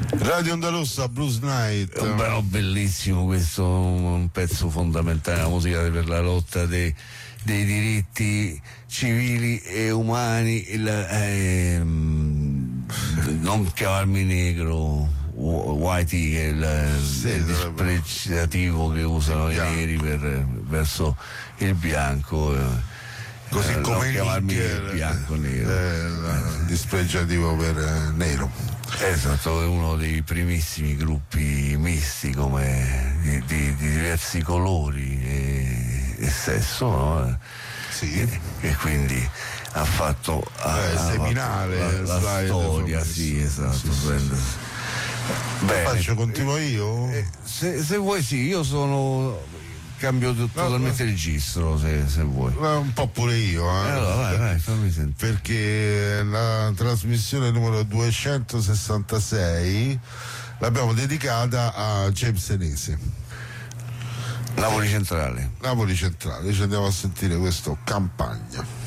Radio Onda Rossa, Blues Night. Bellissimo questo, un pezzo fondamentale, la musica per la lotta dei diritti civili e umani, non chiamarmi negro, whitey, che è il dispregiativo che usano i neri verso il bianco, così come chiamarmi bianco nero, dispregiativo per nero. Esatto, è uno dei primissimi gruppi misti, come di diversi colori e sesso, no? Sì. E quindi ha fatto seminale la storia, sì, esatto. Sì. Bene. Faccio, continuo io? Se vuoi sì, io cambio totalmente il registro, se vuoi. Un po' pure io, Allora, vai, fammi sentire. Perché la trasmissione numero 266 l'abbiamo dedicata a James Senesi. Napoli Centrale. Ci andiamo a sentire questo Campagna.